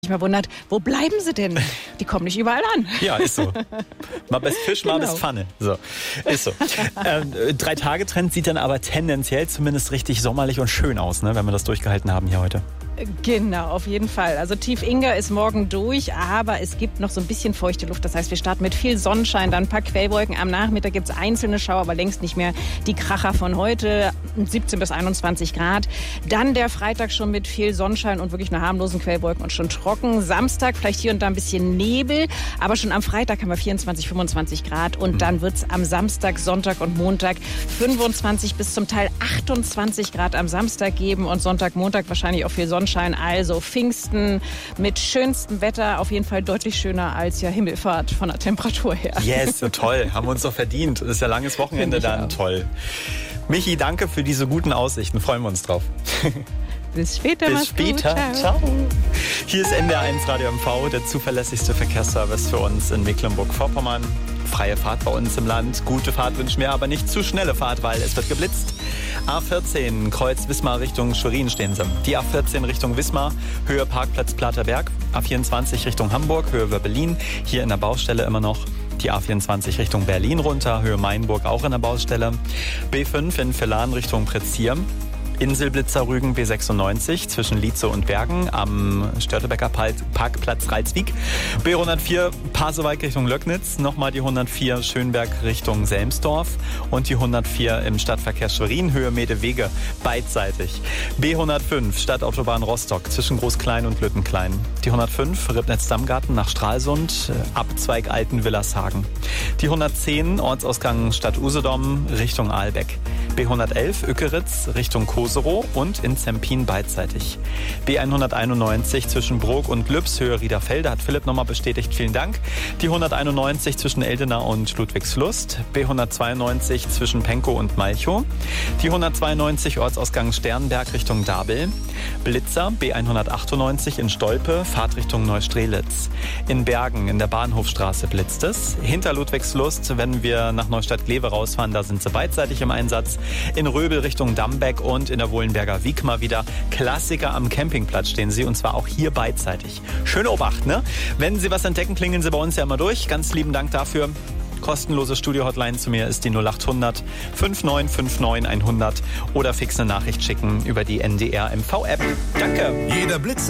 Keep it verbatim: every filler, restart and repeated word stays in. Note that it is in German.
Mal wundert, wo bleiben sie denn? Die kommen nicht überall an. Ja, ist so. Mal bis Fisch, Genau. mal bis Pfanne. So, ist so. ähm, Drei-Tage-Trend sieht dann aber tendenziell zumindest richtig sommerlich und schön aus, ne, wenn wir das durchgehalten haben hier heute. Genau, auf jeden Fall. Also Tief-Ingen ist morgen durch, aber es gibt noch so ein bisschen feuchte Luft. Das heißt, wir starten mit viel Sonnenschein, dann ein paar Quellwolken. Am Nachmittag gibt es einzelne Schauer, aber längst nicht mehr die Kracher von heute. siebzehn bis einundzwanzig Grad. Dann der Freitag schon mit viel Sonnenschein und wirklich einer harmlosen Quellwolken und schon trocken. Samstag vielleicht hier und da ein bisschen Nebel, aber schon am Freitag haben wir vierundzwanzig, fünfundzwanzig Grad. Und dann wird es am Samstag, Sonntag und Montag fünfundzwanzig bis zum Teil achtundzwanzig Grad am Samstag geben und Sonntag, Montag wahrscheinlich auch viel Sonnenschein. Also Pfingsten mit schönstem Wetter, auf jeden Fall deutlich schöner als ja Himmelfahrt von der Temperatur her. Yes, so toll. Haben wir uns doch verdient. Das ist ja langes Wochenende dann. Auch. Toll. Michi, danke für diese guten Aussichten. Freuen wir uns drauf. Bis später. Bis später. Gut. Ciao. Ciao. Hier ist N D R eins Radio M V, der zuverlässigste Verkehrsservice für uns in Mecklenburg-Vorpommern. Freie Fahrt bei uns im Land. Gute Fahrt wünschen wir, aber nicht zu schnelle Fahrt, weil es wird geblitzt. A vierzehn, Kreuz Wismar Richtung Schwerin stehen sie. Die A vierzehn Richtung Wismar, Höhe Parkplatz Platerberg. A vierundzwanzig Richtung Hamburg, Höhe Wöbbelin, hier in der Baustelle immer noch. Die A vierundzwanzig Richtung Berlin runter, Höhe Mainburg auch in der Baustelle. B fünf in Villan Richtung Pretzier. Inselblitzer Rügen B sechsundneunzig zwischen Lietze und Bergen am Störtebecker Parkplatz Reitswijk. B hundertvier Pasewalk Richtung Löcknitz, nochmal die hundertvier Schönberg Richtung Selmsdorf und die hundertvier im Stadtverkehr Schwerin, Höhe Medewege, beidseitig. B hundertfünf Stadtautobahn Rostock zwischen Großklein und Lüttenklein. Die hundertfünf Ribnitz-Dammgarten nach Stralsund, Abzweig Alten-Willershagen. Die hundertzehn Ortsausgang Stadt Usedom Richtung Aalbeck. B hundertelf Ückeritz Richtung Koserow und in Zempin beidseitig. B hunderteinundneunzig zwischen Brok und Lübs, Höhe Riederfelde, hat Philipp nochmal bestätigt, vielen Dank. Die hunderteinundneunzig zwischen Eldena und Ludwigslust. B hundertzweiundneunzig zwischen Penkow und Malchow. Die hundertzweiundneunzig Ortsausgang Sternberg Richtung Dabel. Blitzer B hundertachtundneunzig in Stolpe, Fahrtrichtung Neustrelitz. In Bergen in der Bahnhofstraße blitzt es. Hinter Ludwigslust, wenn wir nach Neustadt-Glewe rausfahren, da sind sie beidseitig im Einsatz. In Röbel Richtung Dambeck und in der Wohlenberger Wiek mal wieder Klassiker am Campingplatz stehen sie und zwar auch hier beidseitig. Schöne Obacht, ne? Wenn Sie was entdecken, klingeln Sie bei uns ja immer durch. Ganz lieben Dank dafür. Kostenlose Studio-Hotline zu mir ist die null acht hundert fünfundneunzig neunundfünfzig hundert oder fix eine Nachricht schicken über die N D R M V-App. Danke. Jeder Blitzer